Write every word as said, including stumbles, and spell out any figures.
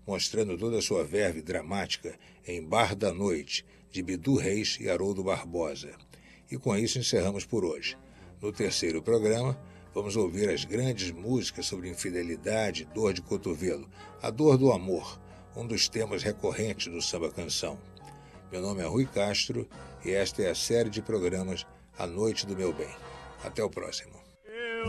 mostrando toda a sua verve dramática em Bar da Noite, de Bidu Reis e Haroldo Barbosa. E com isso encerramos por hoje. No terceiro programa, vamos ouvir as grandes músicas sobre infidelidade e dor de cotovelo, a dor do amor, um dos temas recorrentes do samba-canção. Meu nome é Rui Castro e esta é a série de programas A Noite do Meu Bem. Até o próximo.